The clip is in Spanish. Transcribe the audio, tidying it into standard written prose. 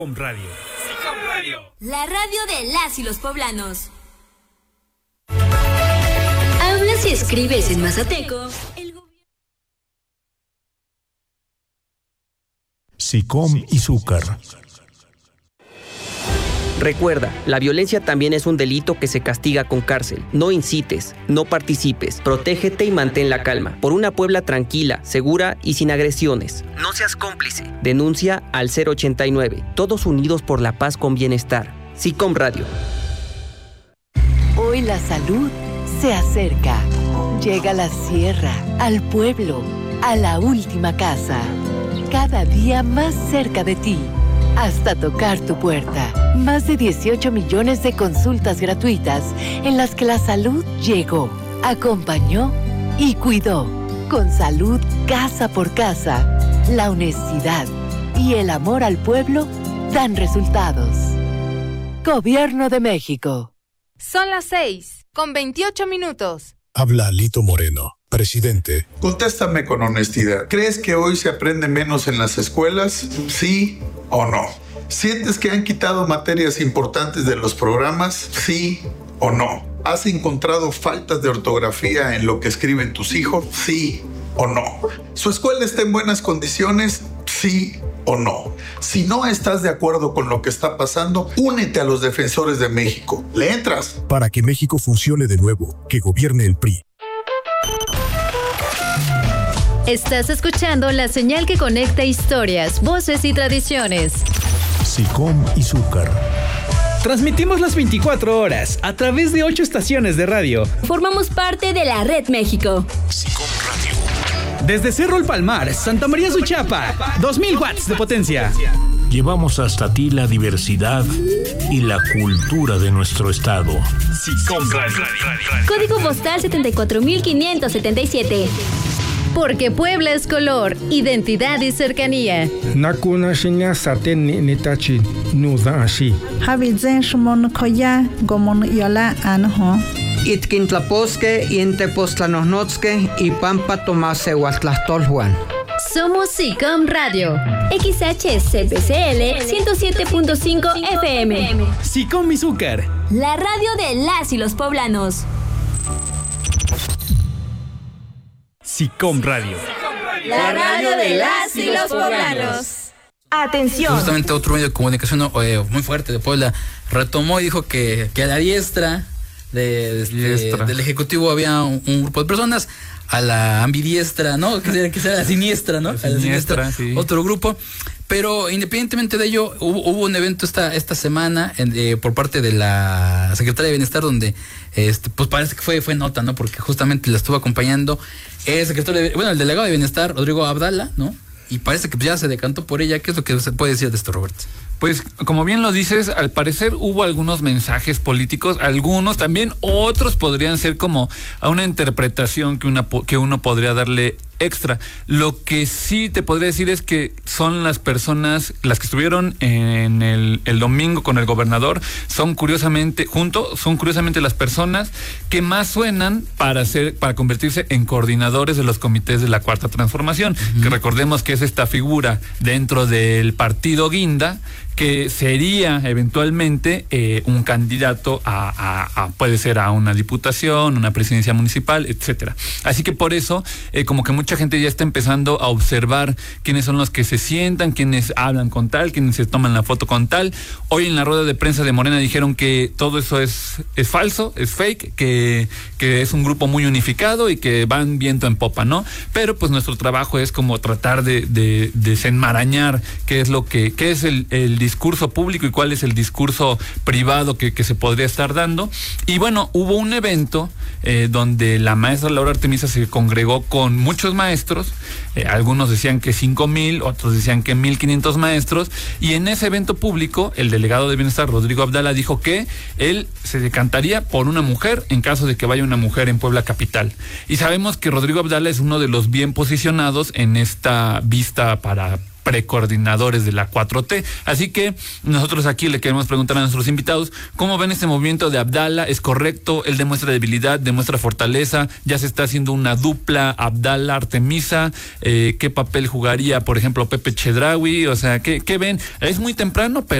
Radio. SICOM Radio. La radio de las y los poblanos. Hablas y escribes en mazateco. SICOM Izúcar. Recuerda, la violencia también es un delito que se castiga con cárcel. No incites, no participes, protégete y mantén la calma. Por una Puebla tranquila, segura y sin agresiones. No seas cómplice. Denuncia al 089. Todos unidos por la paz con bienestar. SICOM Radio. Hoy la salud se acerca. Llega a la sierra, al pueblo, a la última casa. Cada día más cerca de ti. Hasta tocar tu puerta. Más de 18 millones de consultas gratuitas en las que la salud llegó, acompañó y cuidó. Con salud casa por casa, la honestidad y el amor al pueblo dan resultados. Gobierno de México. Son las 6:28. Habla Alito Moreno, presidente. Contéstame con honestidad. ¿Crees que hoy se aprende menos en las escuelas? ¿Sí o no? ¿Sientes que han quitado materias importantes de los programas? ¿Sí o no? ¿Has encontrado faltas de ortografía en lo que escriben tus hijos? ¿Sí o no? ¿Su escuela está en buenas condiciones? ¿Sí o no? Si no estás de acuerdo con lo que está pasando, únete a los defensores de México. ¿Le entras? Para que México funcione de nuevo, que gobierne el PRI. Estás escuchando la señal que conecta historias, voces y tradiciones. SICOM Izúcar. Transmitimos las 24 horas a través de 8 estaciones de radio. Formamos parte de la Red México. SICOM Radio. Desde Cerro El Palmar, Santa María Suchapa, 2000 watts de potencia. Llevamos hasta ti la diversidad y la cultura de nuestro estado. SICOM Radio. Código postal 74577. Porque Puebla es color, identidad y cercanía. Nakuna shinya saten ni tachi nuda ashi. Habizen shmon koya gomon yola anho. Itkintlaposque y Entepoztlanohnotske y Pampa Tomase Huatlastolhuan. Somos SICOM Radio. XHCPCL 107.5 FM. SICOM Izúcar. La radio de las y los poblanos. SICOM Radio. La radio de las y los poblanos. Atención. Justamente otro medio de comunicación muy fuerte de Puebla retomó y dijo que a la diestra del Ejecutivo había un grupo de personas, a la ambidiestra, ¿no? Que sea la siniestra, ¿no? A la siniestra, sí. Otro grupo. Pero independientemente de ello, hubo un evento esta semana por parte de la Secretaría de Bienestar donde pues parece que fue nota, ¿no? Porque justamente la estuvo acompañando el delegado de Bienestar, Rodrigo Abdala, ¿no? Y parece que ya se decantó por ella. ¿Qué es lo que se puede decir de esto, Roberto? Pues, como bien lo dices, al parecer hubo algunos mensajes políticos, algunos también, otros podrían ser como a una interpretación que uno podría darle extra. Lo que sí te podría decir es que son las personas, las que estuvieron en el domingo con el gobernador, son curiosamente las personas que más suenan para convertirse en coordinadores de los comités de la Cuarta Transformación, que recordemos que es esta figura dentro del partido Guinda, que sería eventualmente un candidato puede ser a una diputación, una presidencia municipal, etcétera. Así que por eso, como que mucha gente ya está empezando a observar quiénes son los que se sientan, quiénes hablan con tal, quiénes se toman la foto con tal. Hoy en la rueda de prensa de Morena dijeron que todo eso es falso, es fake, que es un grupo muy unificado y que van viento en popa, ¿no? Pero pues nuestro trabajo es como tratar de desenmarañar qué es el discurso público y cuál es el discurso privado que se podría estar dando. Y bueno, hubo un evento donde la maestra Laura Artemisa se congregó con muchos maestros, algunos decían que 5,000, otros decían que 1,500 maestros, y en ese evento público el delegado de Bienestar, Rodrigo Abdala, dijo que él se decantaría por una mujer en caso de que vaya una mujer en Puebla capital. Y sabemos que Rodrigo Abdala es uno de los bien posicionados en esta vista para precoordinadores de la 4T. Así que nosotros aquí le queremos preguntar a nuestros invitados, ¿cómo ven este movimiento de Abdala? ¿Es correcto? ¿Él demuestra debilidad, demuestra fortaleza? ¿Ya se está haciendo una dupla Abdala-Artemisa? ¿Qué papel jugaría, por ejemplo, Pepe Chedraui? O sea, ¿qué ven? Es muy temprano, pero